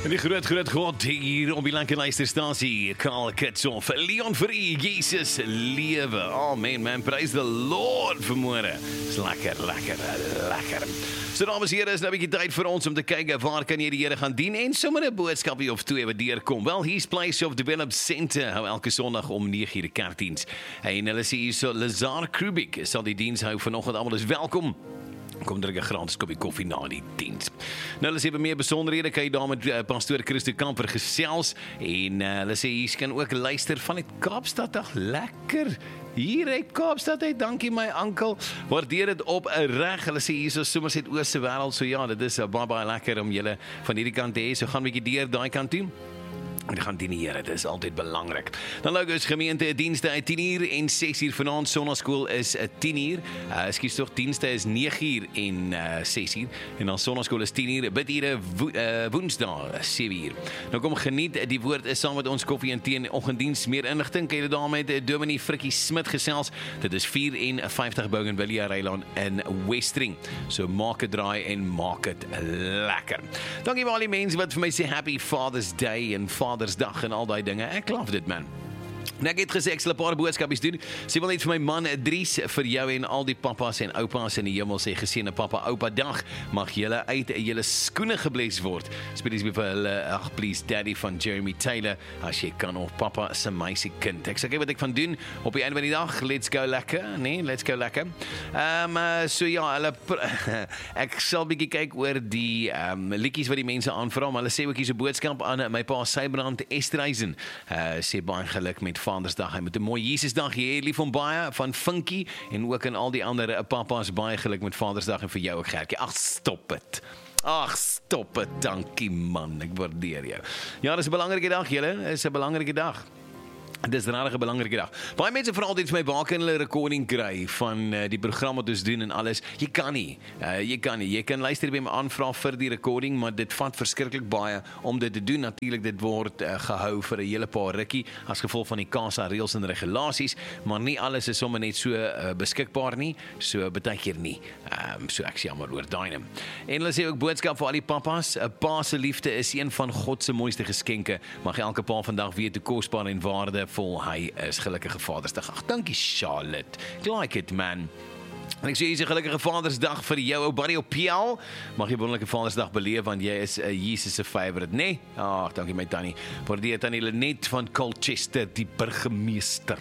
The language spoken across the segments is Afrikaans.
En die groot God hier op die lekker luisterstasie, Karl Kitsoff, Leon Fourie, Jesus lewe. Oh man, praise the Lord vanmôre. Is lekker. So dames en here, is nou 'n bietjie tyd vir ons om te kyk waar kan jy die Here gaan dien en sommer 'n boodskapie of twee wat deurkom. Wel, hier's Place of Develop Center, hou elke Sondag om 9:00 die kerkdiens. En hulle sê hier so, Lazar Krubik sal die diens hou vanoggend, almal is welkom. Kom drink 'n gratis koppie koffie na die diens. Nou, hulle sê meer besonderhede kan jy daar met pastoor Christo Kamper gesels en hulle sê hier kan ook luister van uit Kaapstad. Ag, lekker. Hier uit Kaapstad uit, dankie my ankel. Waardeer dit op 'n reg. Hulle sê hier so Somerset Ooste wêreld, so ja, dit is baie lekker om julle van hierdie kant te hê. So gaan 'n bietjie deur daai kant toe. En die gaan dien die Here, dit is altyd belangrik. Dan Logos gemeente dienste 10:00 en 6:00 vanaand. Sonnaskool is 10:00. Ekskuus tog, dienste is 9:00 en 6:00 en dan sonnaskool is 10:00. Bidure Woensdae 7:00. Nou kom geniet, die woord is saam met ons koffie en tee en oggenddiens. Meer inligting kan jy daar met Dominee Frikkie Smit gesels. Dit is 54 Bougainvillea Rylaan in Westring. So maak 'n draai en maak dit lekker. Dankie vir al die mense wat vir my sê Happy Father's Day en Vadersdag en al daai dinge. Ek love dit, man. Nou, ek het gesê ek sal 'n paar boodskapies doen. Sê wel net vir my man Dries, vir jou en al die pappas en oupas in die hemel sê geseënde papa oupa dag. Mag julle uit julle skoene gebless word. Spesifiek vir hulle, please daddy van Jeremy Taylor, as jy kan, of papa se meisiekind. Ek sê kyk wat ek van doen op die einde van die dag. Let's go lekker, nee, let's go lekker. So ja, hulle ek sal bietjie kyk oor die liedjies wat die mense aanvra, maar hulle sê ook hier's 'n boodskap aan my pa Sybrand Estreisen. Sê baie geluk met Vadersdag, hy moet 'n mooi Jesusdag hê, lief hom baie van Funky en ook aan al die ander papas, baie geluk met Vadersdag en vir jou ook Gertjie. Ag, stop dit, dankie man, ek waardeer jou. Ja, dis 'n belangrike dag julle, is 'n belangrike dag. Dis 'n regtig belangrike dag. Baie mense vra altyd vir my waar kan hulle recording kry van die program wat ons doen en alles. Jy kan nie. Jy kan luister by my aanvra vir die recording, maar dit vat verskriklik baie om dit te doen. Natuurlik, dit word gehou vir 'n hele paar rukkie as gevolg van die CASA reëls en regulasies, maar nie alles is sommer net so beskikbaar nie. So baie keer nie. So ek sê jammer oor daai ding. En hulle sê ook boodskap vir al die pappas. 'n Pa se liefde is een van God se mooiste geskenke. Mag elke pa vandag weet hoe kosbaar en waarde vol hy is. Gelukkige Vadersdag. Ag, dankie Charlotte. I like it, man. En ek sê hier is 'n gelukkige Vadersdag vir jou ou buddy op PL. Mag jy 'n wonderlike Vadersdag beleef want jy is Jesus se favorite, né? Ag, dankie my tannie. Waardeer tannie Lenet van Colchester, die burgemeester.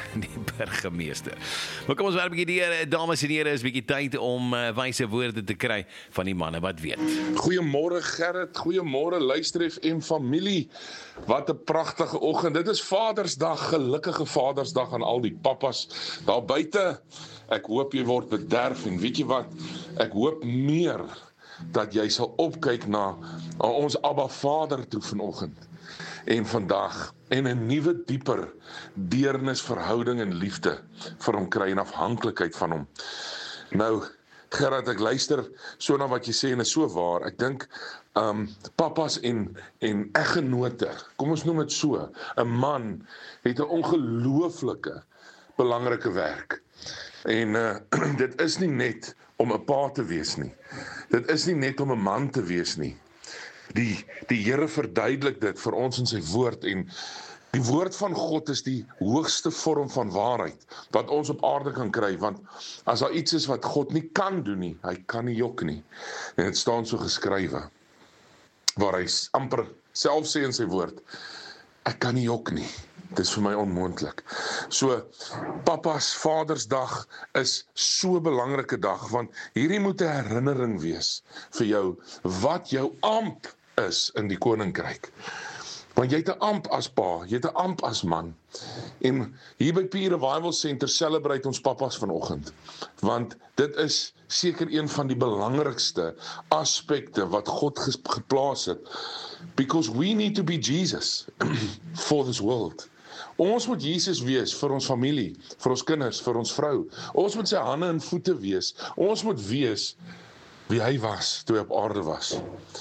Maar kom ons werk 'n bietjie deur, dames en here, is 'n bietjie tyd om wyse woorde te kry van die manne wat weet. Goeiemôre Gerrit, goeiemôre Luister FM familie. Wat 'n pragtige oggend. Dit is Vadersdag, gelukkige Vadersdag aan al die pappas daar buite. Ek hoop jy word bederf en weet jy wat? Ek hoop meer dat jy sal opkyk na ons Abba Vader toe vanoggend en vandag en 'n nuwe dieper deernisverhouding en liefde vir hom kry en afhanklikheid van hom. Nou Gerard, ek luister so na wat jy sê en is so waar. Ek dink pappas en eggenote, kom ons noem dit so, 'n man het 'n ongelooflike belangrike werk. En dit is nie net om 'n pa te wees nie. Dit is nie net om 'n man te wees nie. Die Here verduidelik dit vir ons in sy woord en die woord van God is die hoogste vorm van waarheid wat ons op aarde kan kry, want as daar iets is wat God nie kan doen nie, hy kan nie jok nie. En dit staan so geskrywe, waar hy amper self sê in sy woord, ek kan nie jok nie. Dit is vir my onmoontlik. So, pappas Vadersdag is so 'n belangrike dag, want hierdie moet 'n herinnering wees vir jou, wat jou amp is in die koninkryk. Want jy het 'n amp as pa, jy het 'n amp as man. En hier by Peer Revival Center celebrate ons pappas vanoggend, want dit is seker een van die belangrikste aspekte wat God geplaas het. Because we need to be Jesus for this world. Ons moet Jesus wees vir ons familie, vir ons kinders, vir ons vrou. Ons moet sy hande en voete wees. Ons moet wees wie hy was toe hy op aarde was.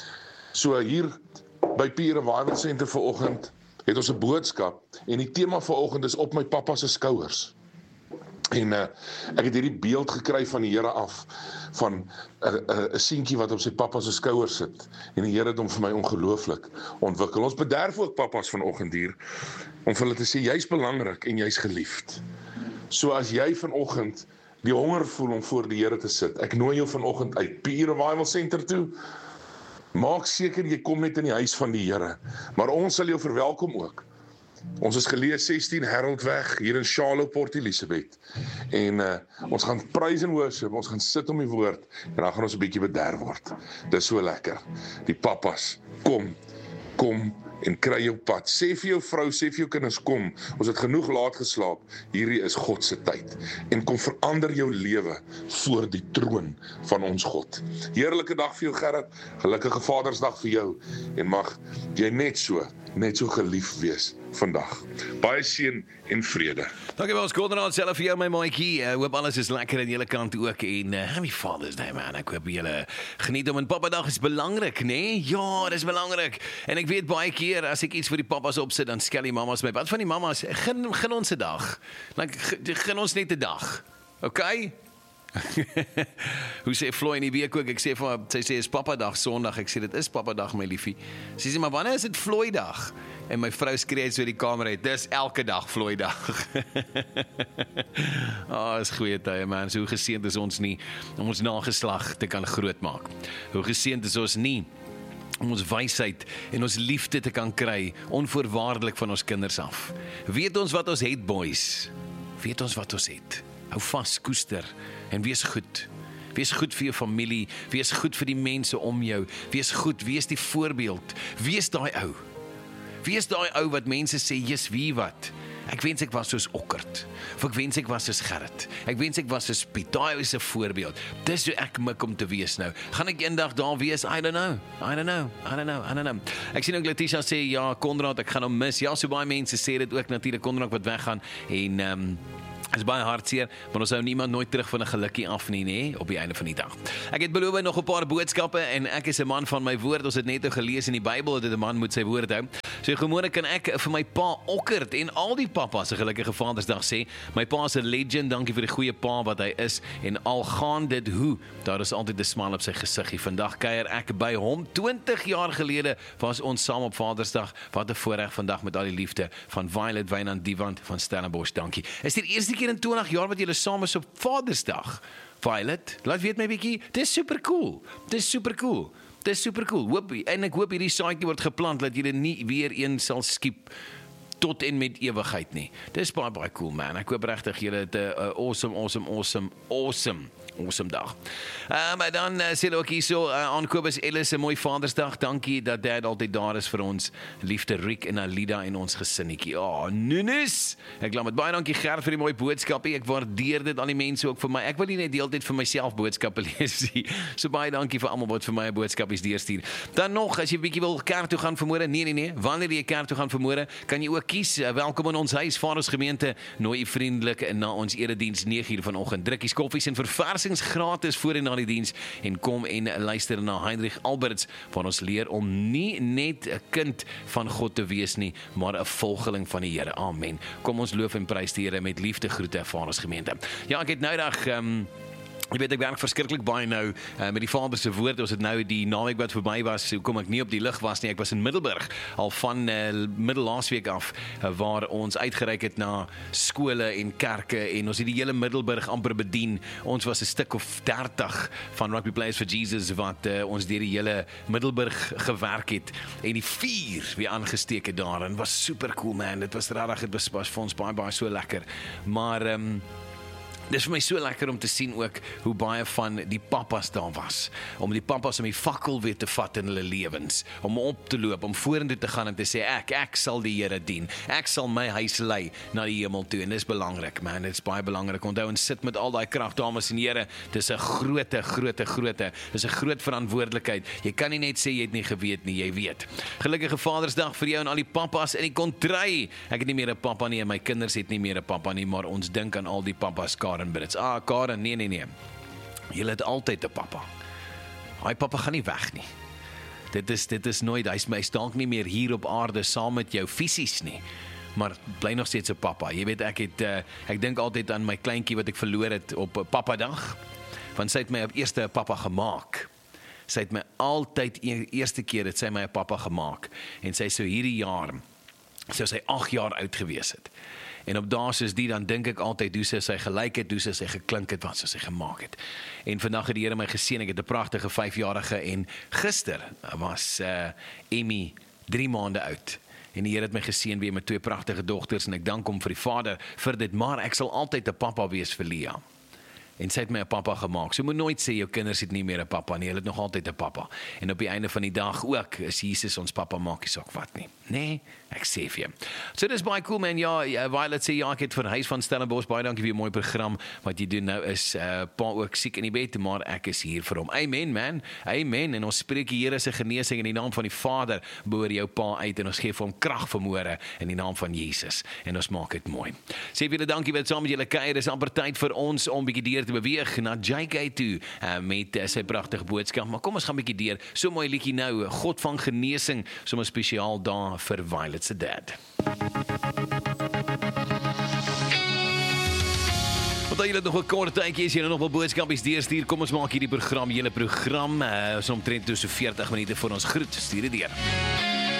So hier by Peer Revival Center vanoggend het ons 'n boodskap en die tema vanoggend is op my pappa se skouers. En ek het hierdie beeld gekry van die Here af, van 'n seentjie wat op sy pappa se skouer sit, en die Here het hom vir my ongelooflik ontwikkel. Ons bederf ook pappas vanoggend hier, om vir hulle te sê, jy's belangrik en jy's geliefd. So as jy vanoggend die honger voel om voor die Here te sit, ek nooi jou vanoggend uit PE Revival Center toe, maak seker jy kom net in die huis van die Here, maar ons sal jou verwelkom ook. Ons is geleë 16 Haroldweg hier in Charlotte, Port Elizabeth. En ons gaan praise en worship, ons gaan sit om die woord en dan gaan ons 'n bietjie bederf word. Dis so lekker. Die pappas, kom en kry jou pad. Sê vir jou vrou, sê vir jou kinders, kom. Ons het genoeg laat geslaap. Hierdie is God se tyd. En kom verander jou lewe voor die troon van ons God. Heerlike dag vir jou, Gerrit. Gelukkige Vadersdag vir jou. En mag jy net so geliefd wees vandag. Baie seën en vrede. Dankie wel, Konrad, self vir jou my maatjie. Hoop alles is lekker aan julle kant ook en happy Father's Day man. Ek hoop julle geniet om, en Papadag is belangrik, né? Nee? Ja, dis belangrik. En ek weet baie keer as ek iets vir die pappas opsit, dan skel die mammas my. Wat van die mammas? Gun ons 'n dag. Gun ons net 'n dag. Okay? Hoe sê Floyd in die week ook, ek sê vir sy sê is Papadag Sondag, ek sê dit is Papadag my liefie. Sy sê maar wanneer is dit Floyddag? En my vrou skree uit so die kamer uit, dis elke dag Floyddag. Is goeie tye man, so geseënd is ons nie om ons nageslag te kan grootmaak. Hoe geseënd is ons nie om ons wysheid en ons liefde te kan kry, onvoorwaardelik van ons kinders af. Weet ons wat ons het, boys? Weet ons wat ons het? Hou vas, koester en wees goed. Wees goed vir jou familie, wees goed vir die mense om jou, wees goed, wees die voorbeeld, wees daai ou. Wees daai ou wat mense sê, "Jes, wie wat? Ek wens ek was soos Okkert, of ek wens ek was soos Gerrit, ek wens ek was soos Piet." Daai is 'n voorbeeld. Dis hoe ek mik om te wees nou. Gaan ek eendag daar wees? I don't know. Ek sien ook Letitia sê, ja, Konrad, ek gaan hom mis. Ja, so baie mense sê dit ook natuurlik, Konrad wat weggaan, en is baie hartseer, maar ons hou niemand nooit terug van 'n gelukkie af nie, nee, op die einde van die dag. Ek het beloof nog 'n paar boodskappe en ek is 'n man van my woord. Ons het net gelees in die Bybel dat 'n man moet sy woord hou. So môre kan ek vir my pa Okkert en al die pappas 'n gelukkige Vadersdag sê. My pa is 'n legend, dankie vir die goeie pa wat hy is, en al gaan dit hoe, daar is altyd 'n smaal op sy gesiggie. Vandag kuier ek by hom. 20 jaar gelede was ons saam op Vadersdag. Wat 'n voorreg vandag met al die liefde van Violet Wynand Diewand van Stellenbosch. Dankie. Is dit die eerste keer in 20 jaar wat julle saam is op Vadersdag? Violet, laat weet my bietjie. Dis super cool. Hoop, en ek hoop hierdie saadjie word geplant dat julle nie weer een sal skiep tot en met ewigheid nie. Dis baie cool man. Ek hoop regtig julle het 'n awesome dag. Maar dan sê hulle ook hier so, aan Kobus Ellis, 'n mooi Vadersdag. Dankie dat dad altyd daar is vir ons. Liefde Rick en Alida en ons gesinnetjie. Nunes. Ek laat met baie dankie Gert vir die mooi boodskappe. Ek waardeer dit aan die mense ook vir my. Ek wil nie net deeltyd vir myself boodskappe lees nie. So baie dankie vir almal wat vir my boodskapies deurstuur. Dan nog, as jy 'n bietjie wil kerk toe gaan vanmôre, nee, wanneer jy kerk toe gaan vanmôre, kan jy ook kies. Welkom in ons huis, Vadersgemeente. Nooi u vriendelik na ons erediens 9:00 vanoggend. Drukkies, koffies en verversings gratis voor en na die diens, en kom en luister na Heinrich Alberts, van ons leer om nie net 'n kind van God te wees nie, maar 'n volgeling van die Here. Amen. Kom ons loof en prys die Here met liefde. Groete, Vadersgemeente. Ja, ek het nou jy weet, ek werk verskriklik baie nou met die Vader se woord. Ons het nou die naweek wat verby was, hoekom ek nie op die lug was nie. Ek was in Middelburg al van middel laasweek af, waar ons uitgereik het na skole en kerke, en ons het die hele Middelburg amper bedien. Ons was 'n stuk of 30 van Rugby Players for Jesus wat ons deur die hele Middelburg gewerk het, en die vuur weer aangesteek het daar, en was super cool man. Dit was regtig, dit was vir ons baie so lekker. Maar dis vir my so lekker om te sien ook hoe baie van die pappas daar was. Om die pappas om die fakkel weer te vat in hulle lewens. Om op te loop, om vorentoe te gaan en te sê, ek sal die Here dien. Ek sal my huis lei na die hemel toe. En dis belangrik, man. Dit is baie belangrik. Onthou en sit met al daai krag, dames en here. Dis 'n groot. Dis 'n groot verantwoordelikheid. Jy kan nie net sê jy het nie geweet nie, jy weet. Gelukkige Vadersdag vir jou en al die pappas in die kontry. Ek het nie meer 'n pappa nie en my kinders het nie meer 'n pappa nie, maar ons dink aan al die pappas. Karen Brits. Karen, nee. Jy het altyd 'n pappa. Hy pappa gaan nie weg nie. Dit is nooit, hy staan nie meer hier op aarde saam met jou fisies nie. maar bly nog steeds 'n pappa. Jy weet, ek dink altyd aan my kleintjie wat ek verloor het op Pappadag, want sy het my op eerste pappa gemaak. Sy het my altyd, eerste keer het sy my 'n pappa gemaak, en sy sou hierdie jaar, sou sy 8 jaar oud gewees het. En op dae soos die, dan dink ek altyd hoe sy gelyk het, hoe sy geklink het, wat sy gemaak het. En vandag het die Here my geseën, ek het 'n pragtige 5-jarige, en gister was Emmy 3 maande oud. En die Here het my geseën weer met 2 pragtige dogters, en ek dank hom vir die Vader vir dit, maar ek sal altyd 'n pappa wees vir Lia. En sy het my 'n pappa gemaak. So moet nooit sê jou kinders het nie meer 'n pappa nie, hulle het nog altyd 'n pappa. En op die einde van die dag ook is Jesus ons pappa, maak nie saak wat nie. Nee, ek sê vir jou. So dis baie cool, man. Ja, Violet sê ja, ek het vir Huis van Stellenbosch, baie dankie vir 'n mooi program. Wat jy doen nou is pa ook siek in die bed, maar ek is hier vir hom. Amen, man. Amen. En ons spreek die Here se genesing in die naam van die Vader bo oor jou pa uit, en ons gee vir hom krag vanmôre in die naam van Jesus. En ons maak dit mooi. Sê vir julle dankie wat saam met julle kuier. Dis amper tyd vir ons om bietjie deur te beweeg na JK toe met sy pragtige boodskap. Maar kom ons gaan bietjie deur. So mooi liedjie nou, God van genesing, sommer spesiaal daar vir Violet se dad. Want julle nog 'n kort tydjie is, julle nog wel boodskapies deurstuur. Kom ons maak hierdie program, hele program, so omtrent so 40 minute voor ons groet. Stuur dit deur.